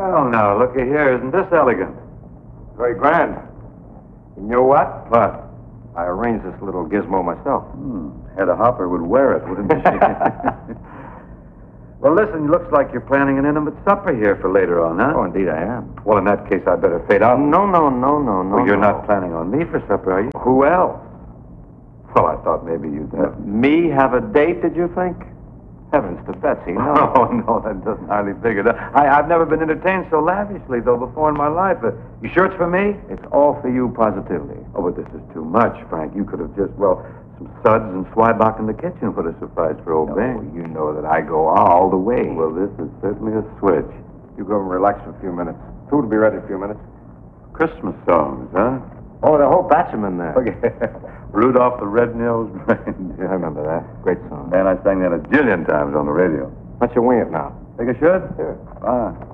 Well, now, looky here. Isn't this elegant? Very grand. You know what? What? I arranged this little gizmo myself. Hedda Hopper would wear it, wouldn't she? Well, listen, it looks like you're planning an intimate supper here for later on, huh? Oh, indeed I am. Well, in that case, I better fade out. No. Well, you're not planning on me for supper, are you? Who else? Well, I thought maybe you'd have... Me have a date, did you think? Heavens to Betsy, no. Oh, no, that doesn't hardly figure. I've never been entertained so lavishly, though, before in my life. You sure it's for me? It's all for you, positively. Oh, but this is too much, Frank. You could have just, some suds and Swibach in the kitchen for the surprise for old Ben. You know that I go all the way. Well, this is certainly a switch. You go and relax for a few minutes. Food will be ready in a few minutes. Christmas songs, huh? Oh, the whole batch of them in there. Okay. Rudolph the Red-Nosed Reindeer. I remember that. Great song. Man, I sang that a jillion times on the radio. Why don't you wing it now? Think I should? Sure. Fine.